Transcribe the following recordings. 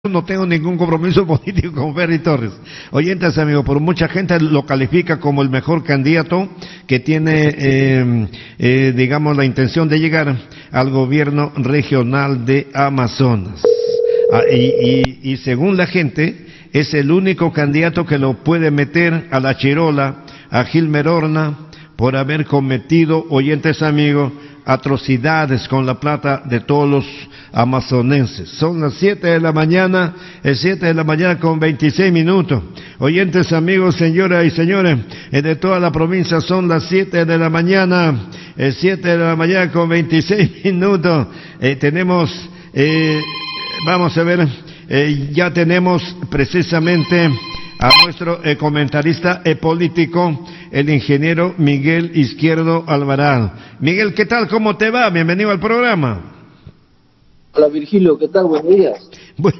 No tengo ningún compromiso político con Ferry Torres. Oyentes, amigo, por mucha gente lo califica como el mejor candidato que tiene, digamos, la intención de llegar al gobierno regional de Amazonas. Y según la gente, es el único candidato que lo puede meter a la chirola, a Gilmer Horna, por haber cometido, oyentes, amigos, atrocidades con la plata de todos los amazonenses. Son las 7 de la mañana, es 7 de la mañana con 26 minutos. Oyentes, amigos, señoras y señores, de toda la provincia son las 7 de la mañana, 7 de la mañana con 26 minutos. Tenemos, vamos a ver, ya tenemos precisamente a nuestro comentarista político, el ingeniero Miguel Izquierdo Alvarado. Miguel, ¿qué tal? ¿Cómo te va? Bienvenido al programa. Hola Virgilio, ¿qué tal? Buenos días. Bueno,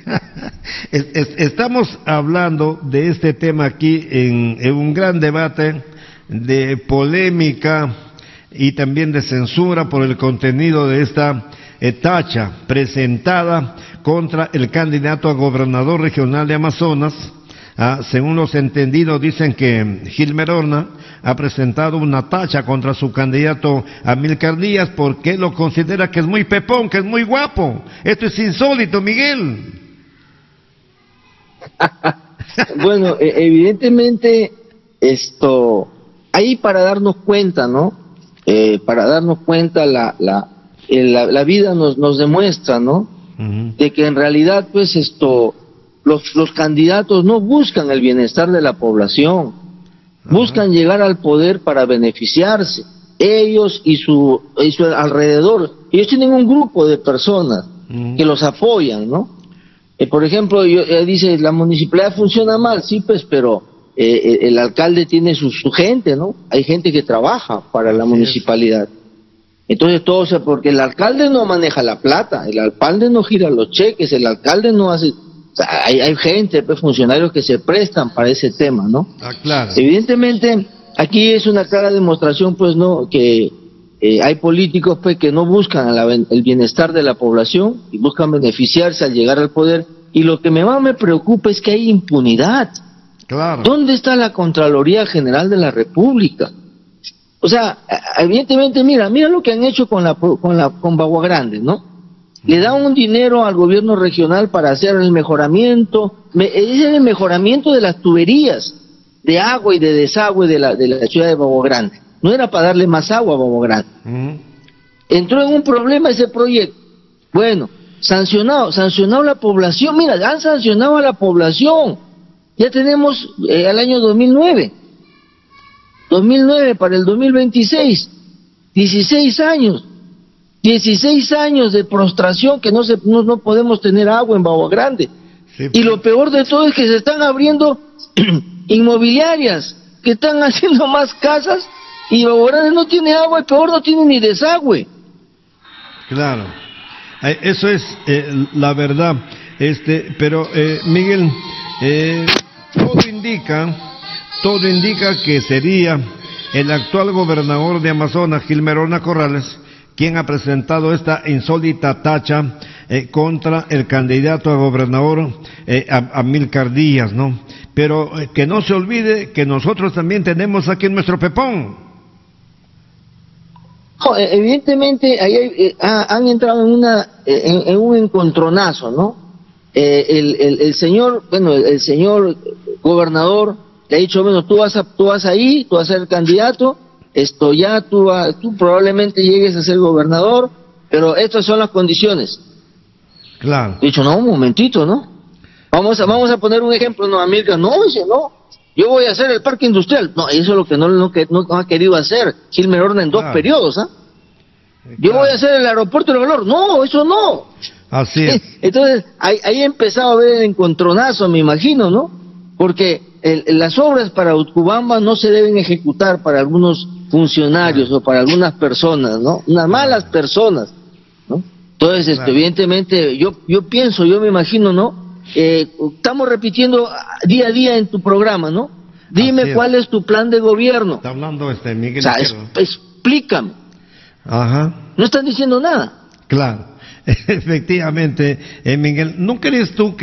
estamos hablando de este tema aquí en un gran debate de polémica y también de censura por el contenido de esta tacha presentada contra el candidato a gobernador regional de Amazonas. Según los entendidos, dicen que Gilmer Horna ha presentado una tacha contra su candidato Amílcar Díaz porque lo considera que es muy pepón, que es muy guapo. Esto es insólito, Miguel. Bueno, evidentemente ahí para darnos cuenta, ¿no? Para darnos cuenta la vida nos demuestra, ¿no? De que en realidad, pues los candidatos no buscan el bienestar de la población, buscan llegar al poder para beneficiarse, ellos y su alrededor. Ellos tienen un grupo de personas que los apoyan, ¿no? Por ejemplo, dice, la municipalidad funciona mal, sí, pues, pero el alcalde tiene su gente, ¿no? Hay gente que trabaja para la municipalidad. Entonces todo porque el alcalde no maneja la plata, el alcalde no gira los cheques, el alcalde no hace... O sea, hay gente, pues, funcionarios que se prestan para ese tema, ¿no? Claro. Evidentemente, aquí es una clara demostración, pues, ¿no? Que hay políticos, pues, que no buscan el bienestar de la población y buscan beneficiarse al llegar al poder. Y lo que más me preocupa es que hay impunidad. Claro. ¿Dónde está la Contraloría General de la República? O sea, evidentemente, mira lo que han hecho con Bagua Grande, ¿no? Le dan un dinero al gobierno regional para hacer el mejoramiento, es el mejoramiento de las tuberías de agua y de desagüe de la ciudad de Bagua Grande. No era para darle más agua a Bagua Grande. Entró en un problema ese proyecto. Bueno, sancionado la población. Mira, han sancionado a la población. Ya tenemos al año 2009 para el 2026, 16 años. 16 años de prostración que no podemos tener agua en Bagua Grande. Sí, y lo peor de todo es que se están abriendo inmobiliarias, que están haciendo más casas y Bagua Grande no tiene agua y peor no tiene ni desagüe. Claro, eso es la verdad. Pero Miguel, todo indica que sería el actual gobernador de Amazonas, Gilmer Horna Corrales, quien ha presentado esta insólita tacha contra el candidato a gobernador Amílcar Díaz, ¿no? Pero que no se olvide que nosotros también tenemos aquí nuestro pepón. No, evidentemente ahí han entrado en un encontronazo, ¿no? El señor gobernador le ha dicho, bueno, tú vas a ser candidato. Tú probablemente llegues a ser gobernador, pero estas son las condiciones. Claro. He dicho, no, un momentito, ¿no? Vamos a poner un ejemplo, no, Amílcar, no, dice, no, yo voy a hacer el parque industrial. No, eso es lo que no ha querido hacer Gilmer Horna en 2 periodos, ¿ah? Yo voy a hacer el aeropuerto de Valor. No, eso no. Así es. Entonces, ahí he empezado a ver el encontronazo, me imagino, ¿no? Porque las obras para Utcubamba no se deben ejecutar para algunos funcionarios o para algunas personas, ¿no? Unas malas personas, ¿no? Entonces, evidentemente, yo me imagino, ¿no? Estamos repitiendo día a día en tu programa, ¿no? Dime cuál es tu plan de gobierno. Está hablando Miguel. O sea, explícame. Ajá. No están diciendo nada. Claro. Efectivamente, Miguel, ¿no crees tú que